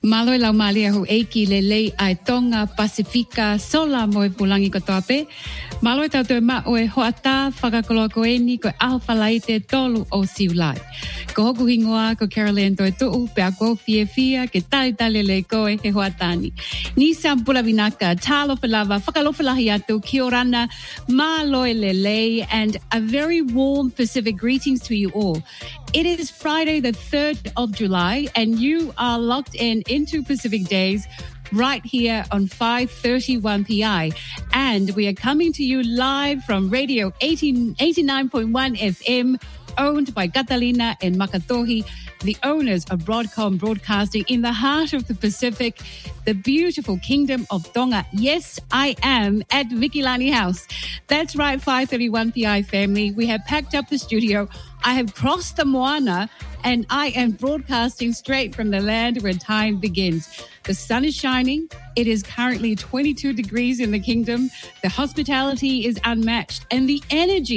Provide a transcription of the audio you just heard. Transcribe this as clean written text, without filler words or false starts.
Malo lau malia ho eiki lelei ai Tonga Pasifika sola moe pulangi ko toape. Malo e tautou ma oe hoata whakakoloa ko eni ko aho whalaite tolu o siulai. Ko hoku hingoa ko Caroline toi tuu pe a ko fia ke tali le koe he hoatani. Nisa pula vinaka talo whalawa whakalofalahi atu ki orana malo e lelei and a very warm Pacific greetings to you all. It is Friday the 3rd of July and you are locked into Pacific Days right here on 531 PI. And we are coming to you live from Radio 89.1 FM, owned by Catalina and Makatohi, the owners of Broadcom Broadcasting in the heart of the Pacific, the beautiful kingdom of Tonga. Yes, I am at Vikilani House. That's right, 531 PI family. We have packed up the studio. I have crossed the Moana and I am broadcasting straight from the land where time begins. The sun is shining. It is currently 22 degrees in the kingdom. The hospitality is unmatched and the energy